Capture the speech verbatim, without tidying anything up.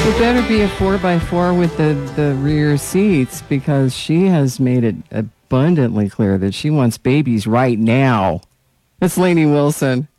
It better be a four by four with the, the rear seats because she has made it abundantly clear that she wants babies right now. It's Lainey Wilson.